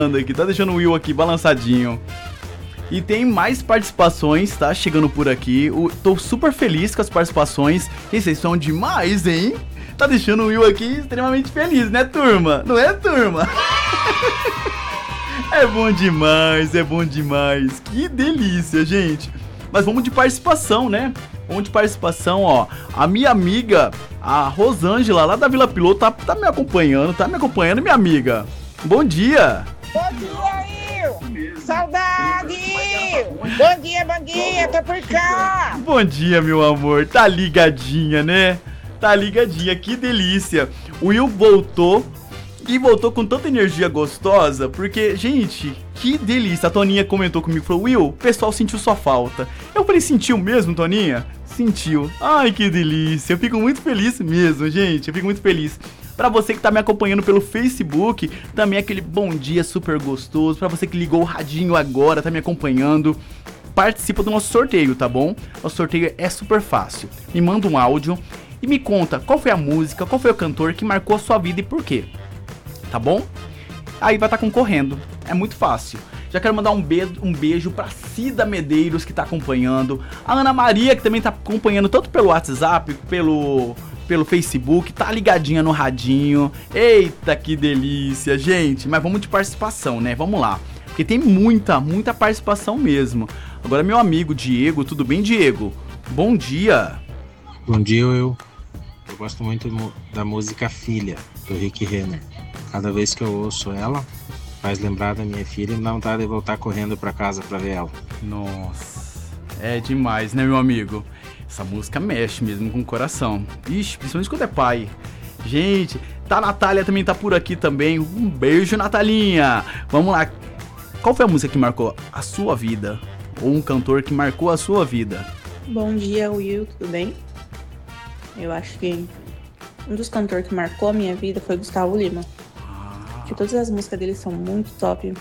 aqui, tá deixando o Will aqui balançadinho. E tem mais participações, tá? Chegando por aqui. Tô super feliz com as participações. E vocês são demais, hein? Tá deixando o Will aqui extremamente feliz, né, turma? Não é, turma? É bom demais, é bom demais. Que delícia, gente. Mas vamos de participação, né? Vamos de participação, ó. A minha amiga, a Rosângela, lá da Vila Piloto, tá me acompanhando, minha amiga. Bom dia. Bom dia, Will. Saudade. Bom dia, tô por cá. Bom dia, meu amor. Tá ligadinha, né? Tá ligadinha, que delícia. O Will voltou. E voltou com tanta energia gostosa, porque, gente, que delícia. A Toninha comentou comigo, falou, Will, o pessoal sentiu sua falta. Eu falei, sentiu mesmo, Toninha? Sentiu. Ai, que delícia. Eu fico muito feliz mesmo, gente. Eu fico muito feliz. Pra você que tá me acompanhando pelo Facebook, também aquele bom dia super gostoso. Pra você que ligou o radinho agora, tá me acompanhando, participa do nosso sorteio, tá bom? O sorteio é super fácil. Me manda um áudio e me conta qual foi a música, qual foi o cantor que marcou a sua vida e por quê. Tá bom? Aí vai estar concorrendo. É muito fácil. Já quero mandar um beijo pra Cida Medeiros, que tá acompanhando. A Ana Maria, que também tá acompanhando tanto pelo WhatsApp, pelo Facebook. Tá ligadinha no radinho. Eita, que delícia, gente. Mas vamos de participação, né? Vamos lá. Porque tem muita participação mesmo. Agora, meu amigo Diego. Tudo bem, Diego? Bom dia. Bom dia, eu gosto muito da música Filha, do Rick Renner. Cada vez que eu ouço ela, faz lembrar da minha filha e me dá vontade de voltar correndo pra casa pra ver ela. Nossa, é demais, né, meu amigo? Essa música mexe mesmo com o coração. Ixi, principalmente quando é pai. Gente, a Natália também tá por aqui também. Um beijo, Natalinha. Vamos lá. Qual foi a música que marcou a sua vida? Ou um cantor que marcou a sua vida? Bom dia, Will, tudo bem? Eu acho que um dos cantores que marcou a minha vida foi Gustavo Lima. Que todas as músicas dele são muito top.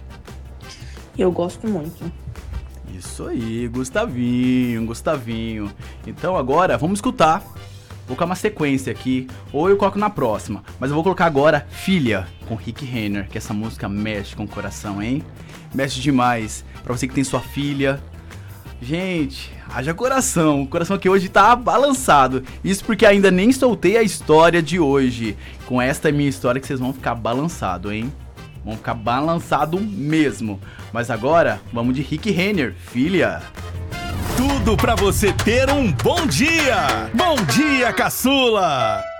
E eu gosto muito. Isso aí, Gustavinho. Então agora vamos escutar. Vou colocar uma sequência aqui, ou eu coloco na próxima. Mas eu vou colocar agora Filha, com Rick Renner, que essa música mexe com o coração, hein? Mexe demais. Pra você que tem sua filha. Gente, haja coração. O coração aqui hoje tá balançado. Isso porque ainda nem soltei a história de hoje. Com esta minha história que vocês vão ficar balançado, hein? Vão ficar balançado mesmo. Mas agora, vamos de Rick Renner, Filha. Tudo pra você ter um bom dia. Bom dia, caçula.